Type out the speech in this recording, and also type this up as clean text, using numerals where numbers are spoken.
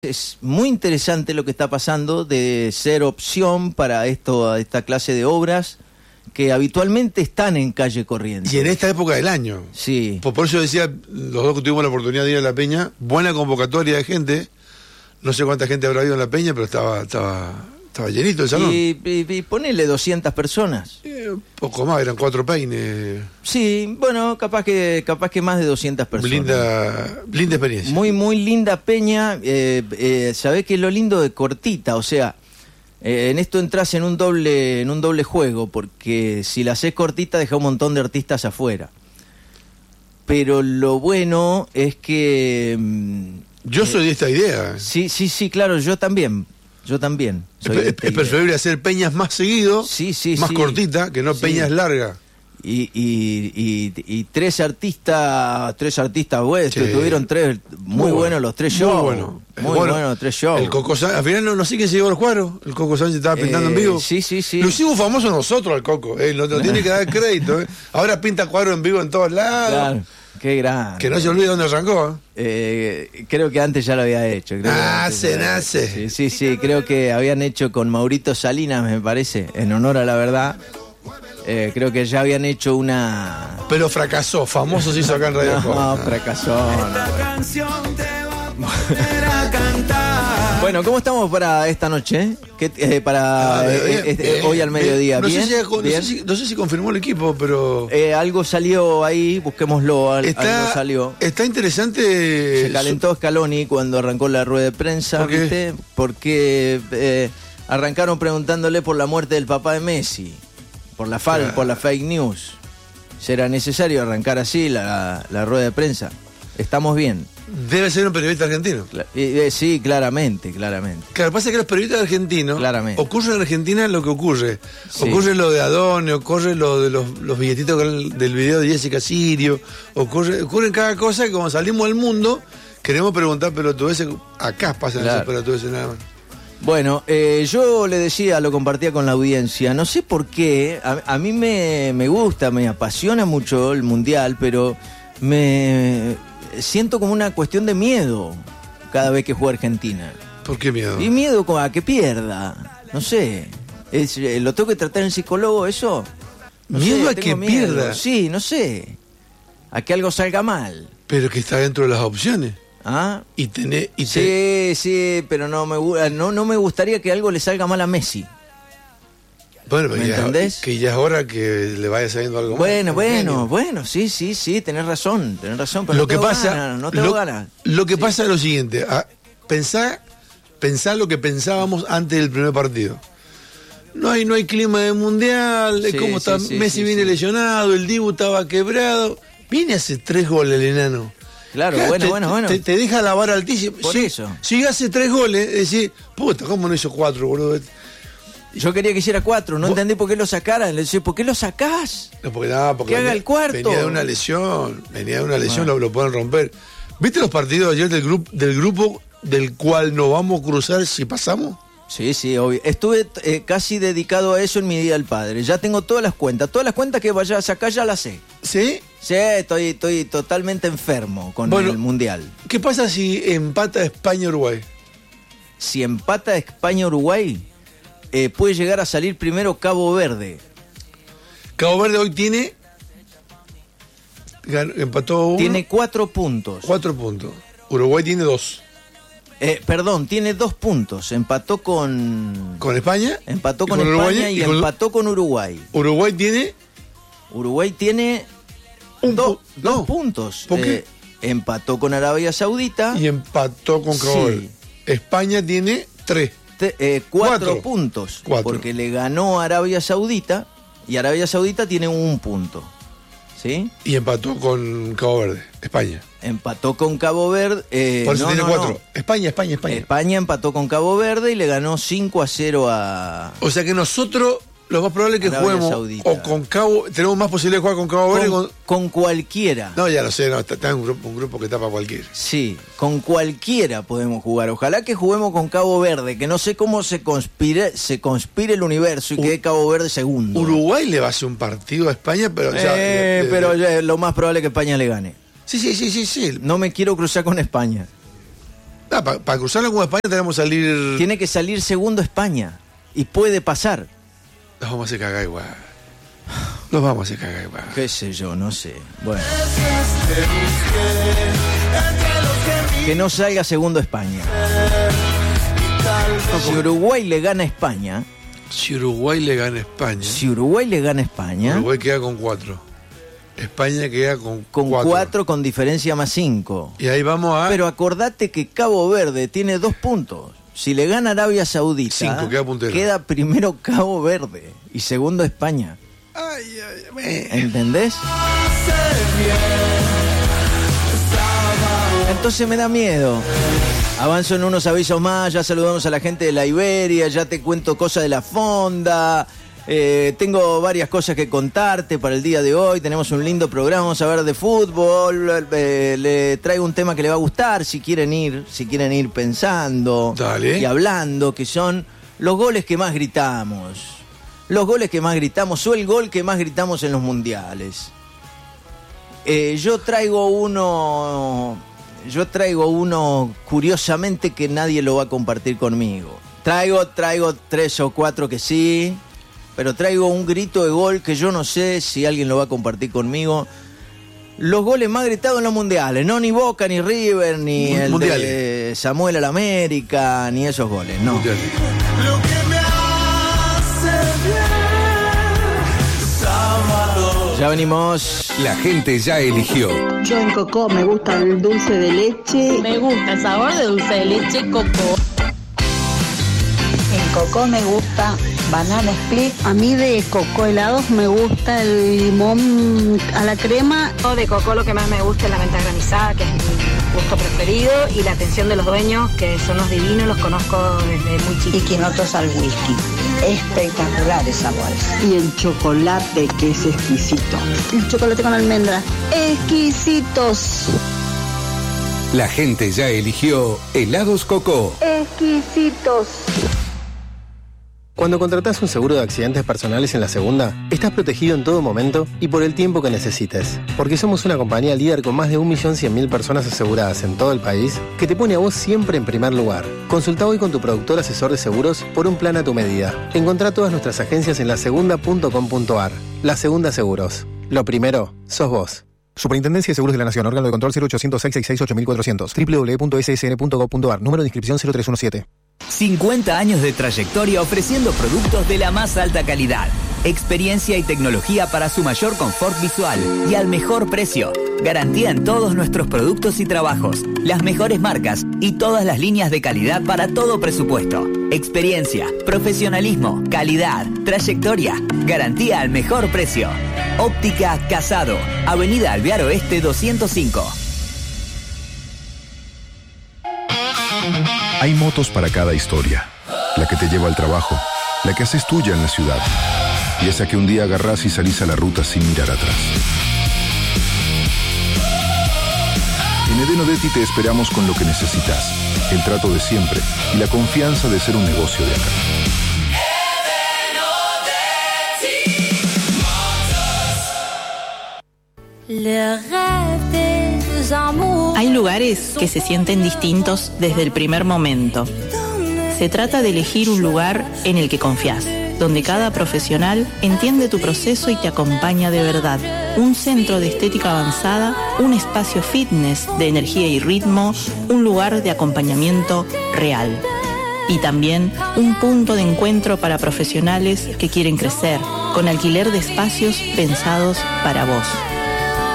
Es muy interesante lo que está pasando de ser opción para esta clase de obras que habitualmente están en calle Corrientes. Y en esta época del año. Sí. Por eso decía, los dos que tuvimos la oportunidad de ir a La Peña, buena convocatoria de gente. No sé cuánta gente habrá ido en La Peña, pero estaba llenito el salón. Y ponele 200 personas. Poco más, eran 4 peines. Sí, bueno, capaz que más de 200 personas. Linda experiencia. Muy linda peña. ¿Sabés qué es lo lindo de cortita? O sea, en esto entras en un doble juego, porque si la haces cortita deja un montón de artistas afuera. Pero lo bueno es que... yo soy de esta idea. Sí, claro, yo también. Es preferible hacer peñas más seguido, más cortita, que no peñas largas. Y tres artistas buenos, tuvieron tres muy buenos los tres shows. Muy buenos los tres shows. El Coco Sánchez, al final no sé quién se llevó el cuadro. El Coco Sánchez estaba pintando en vivo. Sí. Lo hicimos famoso nosotros al Coco, lo tiene que dar crédito. Ahora pinta cuadro en vivo en todos lados. Claro. Qué grande. Que no se olvide dónde arrancó. Creo que antes ya lo había hecho. Nace. Sí, creo que habían hecho con Maurito Salinas, me parece, en honor a la verdad. Creo que ya habían hecho una... Pero fracasó, famoso se hizo acá en Radio Joven. No, fracasó. Bueno, ¿cómo estamos para esta noche? Hoy al mediodía. No sé si confirmó el equipo, pero... algo salió ahí, busquémoslo, algo salió. Está interesante... Se calentó Scaloni cuando arrancó la rueda de prensa, ¿Por qué? ¿viste? Porque arrancaron preguntándole por la muerte del papá de Messi, por la fake news. ¿Será necesario arrancar así la rueda de prensa? Estamos bien. Debe ser un periodista argentino. Sí, claramente. Claro, pasa que los periodistas argentinos, ocurre en Argentina lo que ocurre. Sí. Ocurre lo de Adone, ocurre lo de los billetitos del video de Jessica Sirio, ocurre en cada cosa que como salimos al mundo, queremos preguntar pelotudeces. Acá pasan esas pelotudeces nada más. Bueno, yo le decía, lo compartía con la audiencia, no sé por qué, a mí me gusta, me apasiona mucho el Mundial, pero me siento como una cuestión de miedo cada vez que juega Argentina. ¿Por qué miedo? Y miedo a que pierda, no sé, ¿lo tengo que tratar en psicólogo eso? ¿Miedo a que pierda? Sí, no sé, a que algo salga mal. Pero que está dentro de las opciones. ¿Ah? Sí, pero no me gustaría que algo le salga mal a Messi. Bueno, ¿me entendés? Que ya es hora que le vaya saliendo algo mal. Bueno, sí, tenés razón, pero lo que pasa, no tengo ganas. Lo que pasa es lo siguiente, pensá lo que pensábamos antes del primer partido. No hay clima de mundial, como está Messi viene lesionado, el Dibu estaba quebrado, viene hace 3 goles el enano. Claro, bueno. Te deja la vara altísima. Por eso. Si hace 3 goles, decís, puta, ¿cómo no hizo 4, boludo? Yo quería que hiciera 4, no entendí por qué lo sacaran. Le decía, ¿por qué lo sacás? Porque que haga el cuarto. Venía de una lesión, lo pueden romper. ¿Viste los partidos de ayer del grupo del cual nos vamos a cruzar si pasamos? Sí, obvio. Estuve casi dedicado a eso en mi Día del Padre. Ya tengo todas las cuentas que vaya a sacar ya las sé. ¿Sí? Sí, estoy totalmente enfermo con el Mundial. ¿Qué pasa si empata España-Uruguay? Si empata España-Uruguay, puede llegar a salir primero Cabo Verde. Cabo Verde hoy empató 1. Tiene 4 puntos. 4 puntos. Uruguay tiene 2. Tiene 2 puntos. Empató con... ¿Con España? Empató con España y empató con Uruguay. ¿Uruguay tiene? Uruguay tiene 2 puntos. ¿Por qué? Empató con Arabia Saudita. Y empató con Cabo Verde. España tiene 4 puntos. 4. Porque le ganó a Arabia Saudita y Arabia Saudita tiene 1 punto. ¿Sí? Y empató con Cabo Verde, España. Empató con Cabo Verde. Por eso tiene 4. España. España empató con Cabo Verde y le ganó 5-0 a... O sea que nosotros, lo más probable es que Arabia juguemos Saudita. O con Cabo... Tenemos más posibilidad de jugar con Cabo Verde. Con cualquiera. No, ya lo sé, está en un grupo que tapa cualquiera. Sí, con cualquiera podemos jugar. Ojalá que juguemos con Cabo Verde, que no sé cómo se conspire el universo y quede Cabo Verde segundo. Uruguay le va a hacer un partido a España, pero lo más probable es que España le gane. Sí. No me quiero cruzar con España. Para cruzarlo con España tenemos que salir... Tiene que salir segundo España. Y puede pasar. Nos vamos a hacer cagar igual. Nos vamos a hacer cagar igual. Qué sé yo, no sé. Bueno. Que no salga segundo España. Si Uruguay le gana a España... Si Uruguay le gana a España... Uruguay queda con 4. España queda con 4 con diferencia más 5. Y ahí vamos a... Pero acordate que Cabo Verde tiene 2 puntos. Si le gana Arabia Saudita, 5, queda primero Cabo Verde y segundo España. ¿Entendés? Entonces me da miedo. Avanzo en unos avisos más, ya saludamos a la gente de la Iberia, ya te cuento cosas de la fonda. Tengo varias cosas que contarte para el día de hoy. Tenemos un lindo programa, vamos a ver de fútbol. Le traigo un tema que le va a gustar si quieren ir pensando. Dale. Y hablando, que son los goles que más gritamos. Los goles que más gritamos o el gol que más gritamos en los mundiales. Yo traigo uno curiosamente que nadie lo va a compartir conmigo. Traigo 3 o 4 que sí. Pero traigo un grito de gol que yo no sé si alguien lo va a compartir conmigo. Los goles más gritados en los mundiales. No ni Boca, ni River, ni el de Samuel al América, ni esos goles, no. Mundiales. Lo que me hace bien, sábado. Ya venimos. La gente ya eligió. Yo en Cocó me gusta el dulce de leche. Me gusta el sabor de dulce de leche Cocó. En Cocó me gusta banana split. A mí de Cocó helados me gusta el limón a la crema. De Cocó lo que más me gusta es la menta granizada, que es mi gusto preferido, y la atención de los dueños, que son los divinos, los conozco desde muy chiquito. Y quinotos al whisky. Espectaculares sabores. Y el chocolate, que es exquisito. El chocolate con almendra. Exquisitos. La gente ya eligió Helados Cocó. Exquisitos. Cuando contratás un seguro de accidentes personales en La Segunda, estás protegido en todo momento y por el tiempo que necesites. Porque somos una compañía líder con más de 1.100.000 personas aseguradas en todo el país, que te pone a vos siempre en primer lugar. Consulta hoy con tu productor asesor de seguros por un plan a tu medida. Encontrá todas nuestras agencias en lasegunda.com.ar. La Segunda Seguros. Lo primero, sos vos. Superintendencia de Seguros de la Nación, órgano de control 0800-666-8400, www.ssn.gov.ar, número de inscripción 0317. 50 años de trayectoria ofreciendo productos de la más alta calidad, experiencia y tecnología para su mayor confort visual y al mejor precio. Garantía en todos nuestros productos y trabajos, las mejores marcas y todas las líneas de calidad para todo presupuesto. Experiencia, profesionalismo, calidad, trayectoria, garantía al mejor precio. Óptica Casado, Avenida Alvear Oeste 205. Hay motos para cada historia. La que te lleva al trabajo, la que haces tuya en la ciudad y esa que un día agarrás y salís a la ruta sin mirar atrás. En Edén Odetti te esperamos con lo que necesitas, el trato de siempre y la confianza de ser un negocio de acá. Hay lugares que se sienten distintos desde el primer momento. Se trata de elegir un lugar en el que confías, donde cada profesional entiende tu proceso y te acompaña de verdad. Un centro de estética avanzada, un espacio fitness de energía y ritmo, un lugar de acompañamiento real. Y también un punto de encuentro para profesionales que quieren crecer, con alquiler de espacios pensados para vos.